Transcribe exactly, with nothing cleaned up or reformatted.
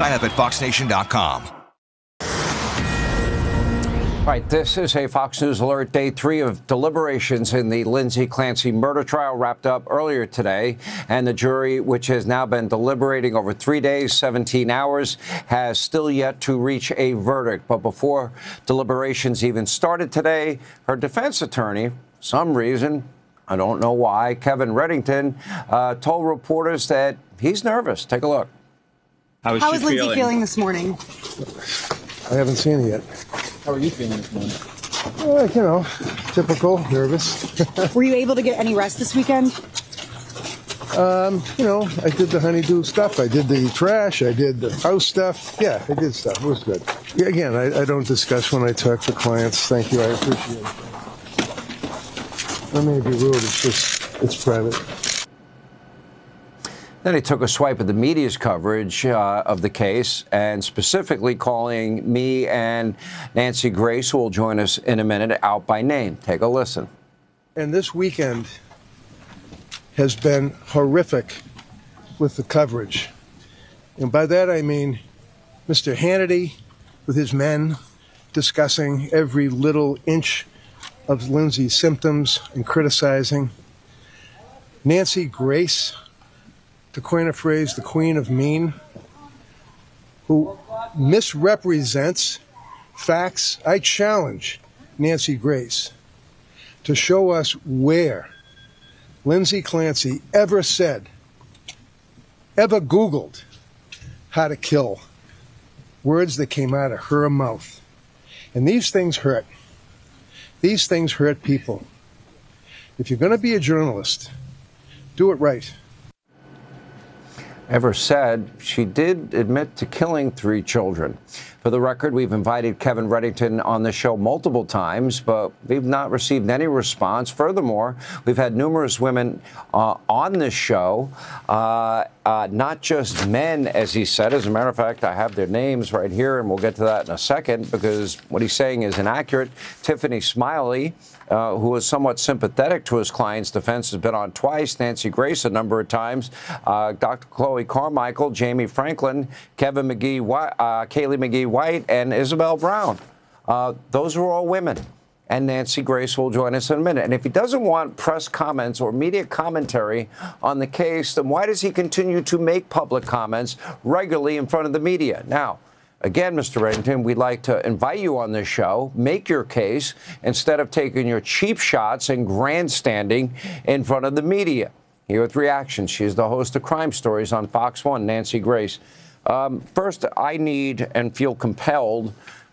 Sign up at fox nation dot com. All right, this is a Fox News Alert. Day three of deliberations in the Lindsay Clancy murder trial wrapped up earlier today. And the jury, which has now been deliberating over three days, seventeen hours, has still yet to reach a verdict. But before deliberations even started today, her defense attorney, for some reason, I don't know why, Kevin Reddington, uh, told reporters that he's nervous. Take a look. How is, How she is Lindsay feeling? feeling this morning? I haven't seen it yet. How are you feeling this morning? Uh, you know, typical, nervous. Were you able to get any rest this weekend? um, you know, I did the honeydew stuff. I did the trash. I did the house stuff. Yeah, I did stuff. It was good. Yeah, again, I, I don't discuss when I talk to clients. Thank you. I appreciate it. I may be rude. It's just, it's private. Then he took a swipe at the media's coverage uh, of the case, and specifically calling me and Nancy Grace, who will join us in a minute, out by name. Take a listen. And this weekend has been horrific with the coverage. And by that I mean Mister Hannity with his men discussing every little inch of Lindsay's symptoms and criticizing. Nancy Grace, to coin a phrase, the queen of mean, who misrepresents facts. I challenge Nancy Grace to show us where Lindsay Clancy ever said, ever Googled how to kill, words that came out of her mouth. And these things hurt. These things hurt people. If you're going to be a journalist, do it right. Ever said she did admit to killing three children. For the record, we've invited Kevin Reddington on the show multiple times, but we've not received any response. Furthermore, we've had numerous women uh, on this show, uh, uh, not just men, as he said. As a matter of fact, I have their names right here, and we'll get to that in a second, because what he's saying is inaccurate. Tiffany Smiley, Uh, who is somewhat sympathetic to his client's defense, has been on twice. Nancy Grace a number of times. Uh, Doctor Chloe Carmichael, Jamie Franklin, Kevin McGee, White, uh, Kaylee McGee White, and Isabel Brown. Uh, those are all women. And Nancy Grace will join us in a minute. And if he doesn't want press comments or media commentary on the case, then why does he continue to make public comments regularly in front of the media? Now, again, Mister Reddington, we'd like to invite you on this show, make your case, instead of taking your cheap shots and grandstanding in front of the media. Here with reactions, she is the host of Crime Stories on Fox one, Nancy Grace. Um, first, I need and feel compelled